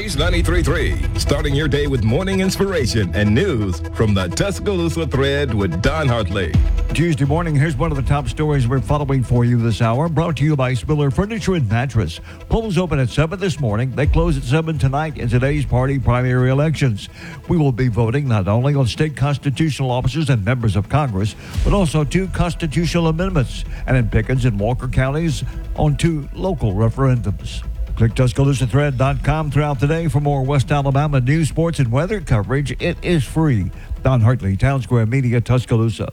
Blaze 93.3, starting your day with morning inspiration and news from the Tuscaloosa Thread with Don Hartley. Tuesday morning, here's one of the top stories we're following for you this hour, brought to you by Spiller Furniture and Mattress. Polls open at 7 this morning. They close at 7 tonight in today's party primary elections. We will be voting not only on state constitutional officers and members of Congress, but also 2 constitutional amendments, and in Pickens and Walker counties on 2 local referendums. Click TuscaloosaThread.com throughout the day for more West Alabama news, sports, and weather coverage. It is free. Don Hartley, Town Square Media, Tuscaloosa.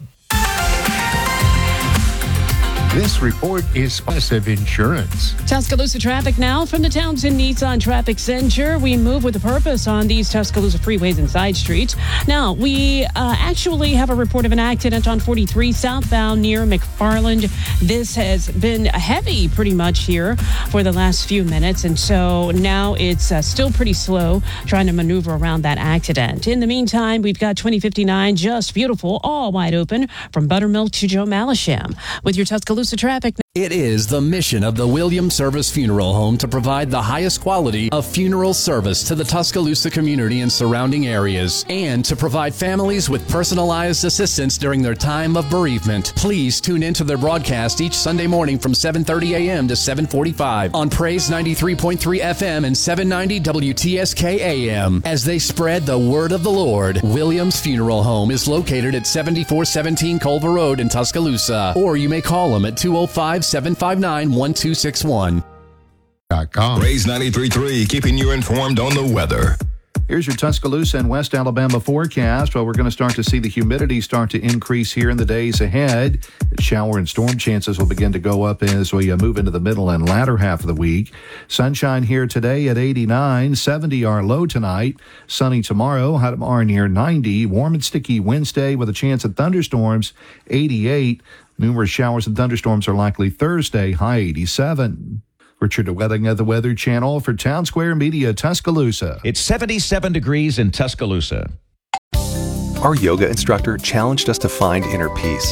This report is Progressive Insurance. Tuscaloosa traffic now from the Townsend Nissan Traffic Center. We move with a purpose on these Tuscaloosa freeways and side streets. Now, we actually have a report of an accident on 43 southbound near McFarland. This has been heavy pretty much here for the last few minutes, and so now it's still pretty slow trying to maneuver around that accident. In the meantime, we've got 2059 just beautiful, all wide open from Buttermilk to Joe Malisham. With your Tuscaloosa traffic. It is the mission of the Williams Service Funeral Home to provide the highest quality of funeral service to the Tuscaloosa community and surrounding areas, and to provide families with personalized assistance during their time of bereavement. Please tune into their broadcast each Sunday morning from 7:30 a.m. to 7:45 on Praise 93.3 FM and 790 WTSK AM. As they spread the word of the Lord, Williams Funeral Home is located at 7417 Culver Road in Tuscaloosa, or you may call them at 205-759-1261. Blaze 93.3, keeping you informed on the weather. Here's your Tuscaloosa and West Alabama forecast. Well, we're going to start to see the humidity start to increase here in the days ahead. Shower and storm chances will begin to go up as we move into the middle and latter half of the week. Sunshine here today at 89, 70 our low tonight. Sunny tomorrow, high tomorrow near 90. Warm and sticky Wednesday with a chance of thunderstorms, 88. Numerous showers and thunderstorms are likely Thursday, high 87. Richard Wedding of the Weather Channel for Town Square Media, Tuscaloosa. It's 77 degrees in Tuscaloosa. Our yoga instructor challenged us to find inner peace.